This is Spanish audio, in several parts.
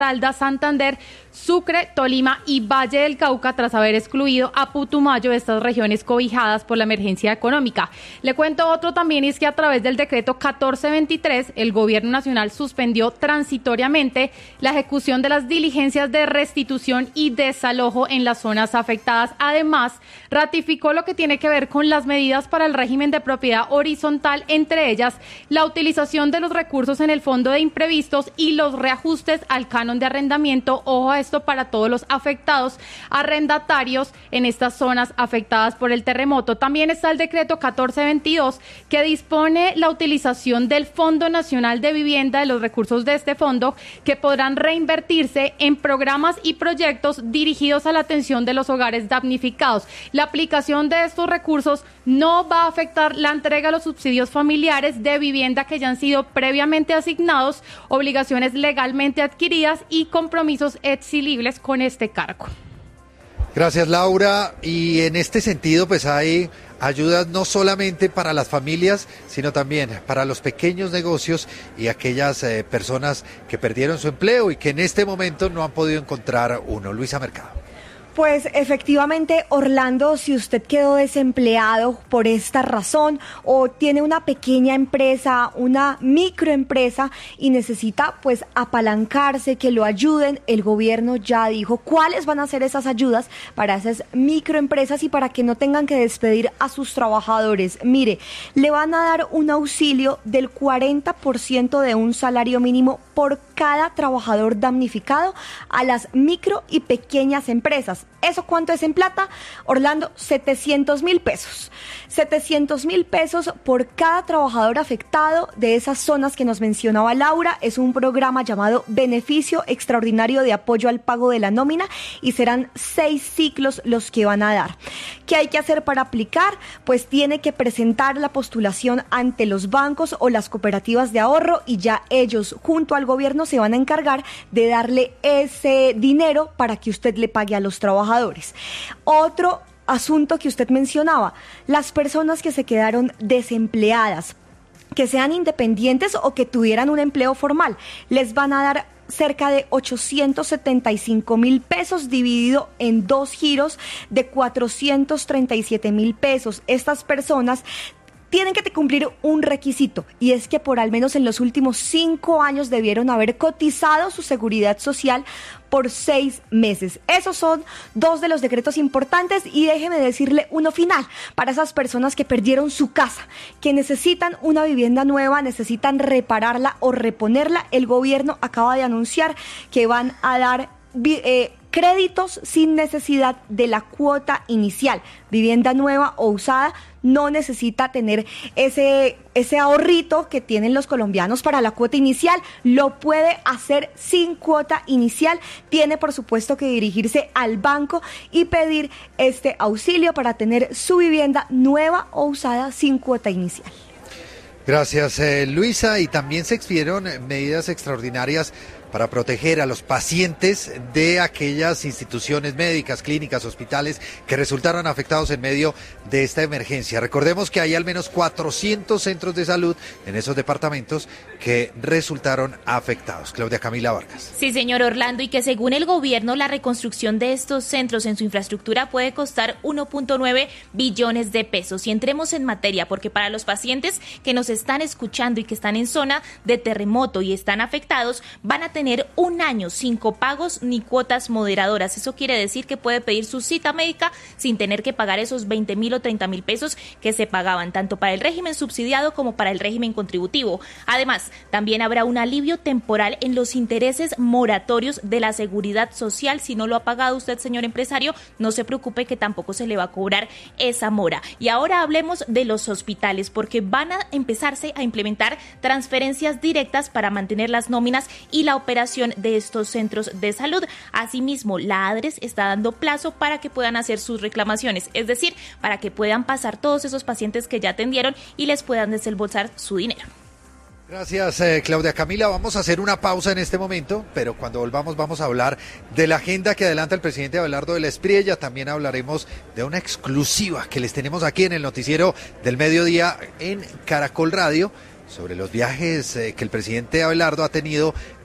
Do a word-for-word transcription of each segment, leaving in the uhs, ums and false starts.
Risaralda, Santander, Sucre, Tolima y Valle del Cauca, tras haber excluido a Putumayo de estas regiones cobijadas por la emergencia económica. Le cuento otro también, y es que a través del decreto catorce veintitrés, el Gobierno Nacional suspendió transitoriamente la ejecución de las diligencias de restitución y desalojo en las zonas afectadas. Además, ratificó lo que tiene que ver con las medidas para el régimen de propiedad horizontal, entre ellas la utilización de los recursos en el fondo de imprevistos y los reajustes al canon de arrendamiento. Ojo a esto para todos los afectados arrendatarios en estas zonas afectadas por el terremoto. También está el decreto catorce veintidós, que dispone la utilización del Fondo Nacional de Vivienda, de los recursos de este fondo, que podrán reinvertirse en programas y proyectos dirigidos a la atención de los hogares damnificados. La aplicación de estos recursos no va a afectar la entrega de los subsidios familiares de vivienda que ya han sido previamente asignados, obligaciones legalmente adquiridas y compromisos exilibles con este cargo. Gracias, Laura. Y en este sentido, pues hay ayudas no solamente para las familias, sino también para los pequeños negocios y aquellas eh, personas que perdieron su empleo y que en este momento no han podido encontrar uno. Luisa Mercado. Pues efectivamente, Orlando, si usted quedó desempleado por esta razón o tiene una pequeña empresa, una microempresa y necesita pues apalancarse, que lo ayuden, el gobierno ya dijo cuáles van a ser esas ayudas para esas microempresas y para que no tengan que despedir a sus trabajadores. Mire, le van a dar un auxilio del cuarenta por ciento de un salario mínimo por cada trabajador damnificado a las micro y pequeñas empresas. ¿Eso cuánto es en plata? Orlando, setecientos mil pesos. setecientos mil pesos por cada trabajador afectado de esas zonas que nos mencionaba Laura. Es un programa llamado Beneficio Extraordinario de Apoyo al Pago de la Nómina y serán seis ciclos los que van a dar. ¿Qué hay que hacer para aplicar? Pues tiene que presentar la postulación ante los bancos o las cooperativas de ahorro y ya ellos junto al gobierno se van a encargar de darle ese dinero para que usted le pague a los trabajadores. Otro asunto que usted mencionaba, las personas que se quedaron desempleadas, que sean independientes o que tuvieran un empleo formal, les van a dar cerca de ochocientos setenta y cinco mil pesos dividido en dos giros de cuatrocientos treinta y siete mil pesos. Estas personas tienen que cumplir un requisito, y es que por al menos en los últimos cinco años debieron haber cotizado su seguridad social por seis meses. Esos son dos de los decretos importantes, y déjeme decirle uno final para esas personas que perdieron su casa, que necesitan una vivienda nueva, necesitan repararla o reponerla. El gobierno acaba de anunciar que van a dar eh, créditos sin necesidad de la cuota inicial. Vivienda nueva o usada no necesita tener ese, ese ahorrito que tienen los colombianos para la cuota inicial. Lo puede hacer sin cuota inicial. Tiene, por supuesto, que dirigirse al banco y pedir este auxilio para tener su vivienda nueva o usada sin cuota inicial. Gracias, eh, Luisa. Y también se expidieron medidas extraordinarias para proteger a los pacientes de aquellas instituciones médicas, clínicas, hospitales que resultaron afectados en medio de esta emergencia. Recordemos que hay al menos cuatrocientos centros de salud en esos departamentos que resultaron afectados. Claudia Camila Vargas. Sí, señor Orlando, y que según el gobierno la reconstrucción de estos centros en su infraestructura puede costar uno punto nueve billones de pesos. Y entremos en materia, porque para los pacientes que nos están escuchando y que están en zona de terremoto y están afectados, van a tener tener un año sin copagos ni cuotas moderadoras. Eso quiere decir que puede pedir su cita médica sin tener que pagar esos veinte mil o treinta mil pesos que se pagaban tanto para el régimen subsidiado como para el régimen contributivo. Además, también habrá un alivio temporal en los intereses moratorios de la seguridad social. Si no lo ha pagado usted, señor empresario, no se preocupe que tampoco se le va a cobrar esa mora. Y ahora hablemos de los hospitales, porque van a empezarse a implementar transferencias directas para mantener las nóminas y la operación de estos centros de salud. Asimismo, la ADRES está dando plazo para que puedan hacer sus reclamaciones, es decir, para que puedan pasar todos esos pacientes que ya atendieron y les puedan desembolsar su dinero. Gracias, eh, Claudia Camila. Vamos a hacer una pausa en este momento, pero cuando volvamos vamos a hablar de la agenda que adelanta el presidente Abelardo de la Espriella. También hablaremos de una exclusiva que les tenemos aquí en el noticiero del mediodía en Caracol Radio sobre los viajes eh, que el presidente Abelardo ha tenido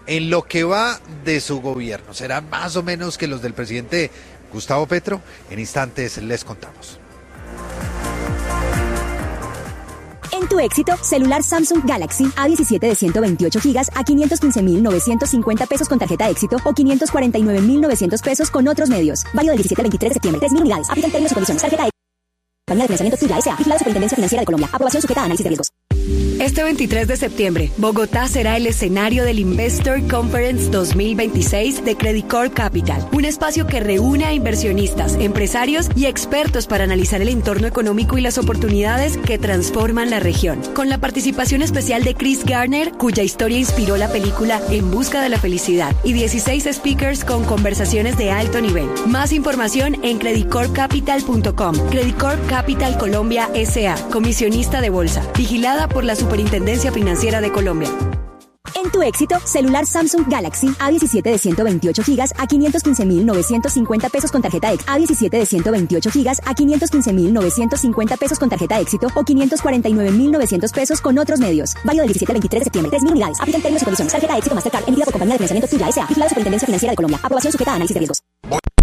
en lo que va de su gobierno. ¿Serán más o menos que los del presidente Gustavo Petro? En instantes les contamos. En tu éxito, celular Samsung Galaxy A diecisiete de ciento veintiocho gigas a quinientos quince mil novecientos cincuenta pesos con tarjeta éxito o quinientos cuarenta y nueve mil novecientos pesos con otros medios. Válido del diecisiete al veintitrés de septiembre. tres mil unidades. Aplican términos y condiciones. Tarjeta éxito. Compañía de Financiamiento Tuya S A. Vigilada Superintendencia Financiera de Colombia. Aprobación sujeta a análisis de riesgos. Este veintitrés de septiembre, Bogotá será el escenario del Investor Conference dos mil veintiséis de Credit Corp Capital, un espacio que reúne a inversionistas, empresarios y expertos para analizar el entorno económico y las oportunidades que transforman la región. Con la participación especial de Chris Garner, cuya historia inspiró la película En busca de la felicidad, y dieciséis speakers con conversaciones de alto nivel. Más información en credit corp capital punto com. Credit Corp Capital Colombia S A, comisionista de bolsa, vigilada por la Superintendencia Financiera de Colombia. En tu éxito, celular Samsung Galaxy A diecisiete de ciento veintiocho gigas a quinientos quince mil novecientos cincuenta pesos con tarjeta éxito. A diecisiete de ciento veintiocho gigas a quinientos quince mil novecientos cincuenta pesos con tarjeta éxito o quinientos cuarenta y nueve mil novecientos pesos con otros medios. Válido del diecisiete al veintitrés de septiembre. tres mil unidades. Aplican términos y condiciones. Tarjeta éxito Mastercard emitida por Compañía de Financiamiento Tuya S A. Vigilada Superintendencia Financiera de Colombia. Aprobación sujeta a análisis de riesgos.